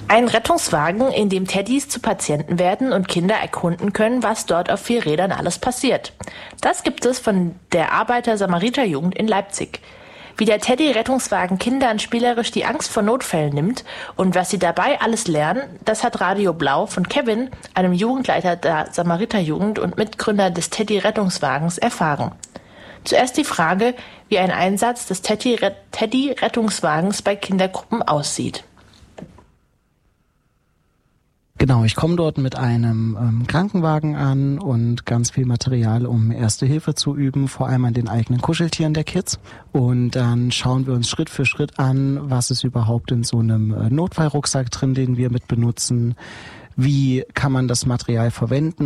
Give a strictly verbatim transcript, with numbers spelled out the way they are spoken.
Ein Rettungswagen, in dem Teddys zu Patienten werden und Kinder erkunden können, was dort auf vier Rädern alles passiert. Das gibt es von der Arbeiter-Samariter-Jugend in Leipzig. Wie der Teddy-Rettungswagen Kindern spielerisch die Angst vor Notfällen nimmt und was sie dabei alles lernen, das hat Radio Blau von Kevin, einem Jugendleiter der Samariter-Jugend und Mitgründer des Teddy-Rettungswagens, erfahren. Zuerst die Frage, wie ein Einsatz des Teddy-Rettungswagens bei Kindergruppen aussieht. Genau, ich komme dort mit einem ähm, Krankenwagen an und ganz viel Material, um Erste Hilfe zu üben, vor allem an den eigenen Kuscheltieren der Kids. Und dann schauen wir uns Schritt für Schritt an, was ist überhaupt in so einem äh, Notfallrucksack drin, den wir mit benutzen. Wie kann man das Material verwenden?